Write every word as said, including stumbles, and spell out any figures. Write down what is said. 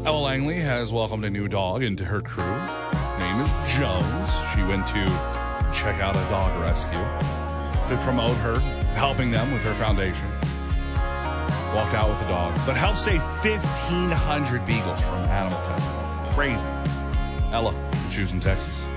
Ella Langley has welcomed a new dog into her crew. Her name is Jones. She went to check out a dog rescue to promote her, helping them with her foundation. Walked out with a dog that helped save fifteen hundred beagles from animal testing. Crazy. Ella, choosing Texas.